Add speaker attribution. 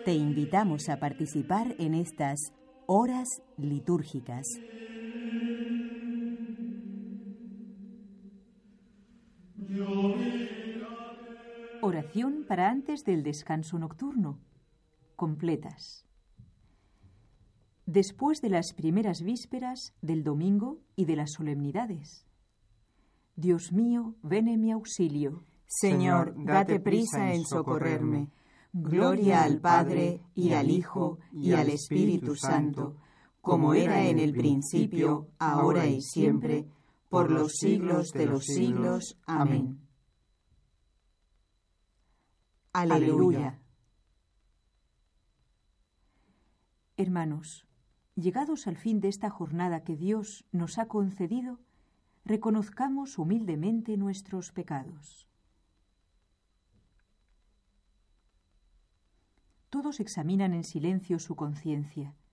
Speaker 1: Te invitamos a participar en estas horas litúrgicas. Oración para antes del descanso nocturno. Completas. Después de las primeras vísperas, del domingo y de las solemnidades. Dios mío, ven en mi auxilio.
Speaker 2: Señor, date prisa en socorrerme. Gloria al Padre, y al Hijo, y al Espíritu Santo, como era en el principio, ahora y siempre, por los siglos de los siglos. Amén.
Speaker 1: Aleluya. Hermanos, llegados al fin de esta jornada que Dios nos ha concedido, reconozcamos humildemente nuestros pecados. Todos examinan en silencio su conciencia.